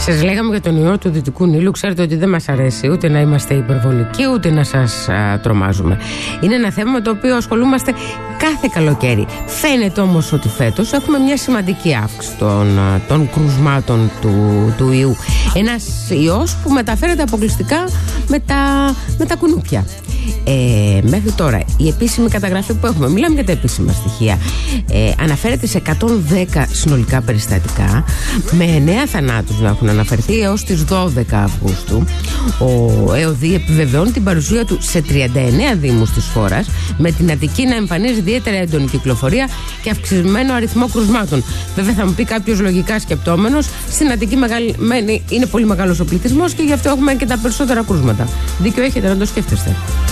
Σας λέγαμε για τον ιό του Δυτικού Νείλου. Ξέρετε ότι δεν μας αρέσει ούτε να είμαστε υπερβολικοί, ούτε να σας τρομάζουμε. Είναι ένα θέμα με το οποίο ασχολούμαστε κάθε καλοκαίρι. Φαίνεται όμως ότι φέτος έχουμε μια σημαντική αύξηση των κρουσμάτων του ιού. Ένας ιός που μεταφέρεται αποκλειστικά με τα κουνούπια. Μέχρι τώρα η επίσημη καταγραφή που έχουμε, μιλάμε για τα επίσημα στοιχεία, αναφέρεται σε 110 συνολικά περιστατικά, με 9 θανάτους να έχουν αναφερθεί έως τις 12 Αυγούστου. Ο ΕΟΔΗ επιβεβαιώνει την παρουσία του σε 39 δήμους της χώρας, με την Αττική να εμφανίζει ιδιαίτερα έντονη κυκλοφορία και αυξημένο αριθμό κρουσμάτων. Βέβαια θα μου πει κάποιος λογικά σκεπτόμενος, στην Αττική είναι πολύ μεγάλος ο πληθυσμός και γι' αυτό έχουμε και τα περισσότερα κρούσματα. Δίκιο έχετε να το σκέφτεστε.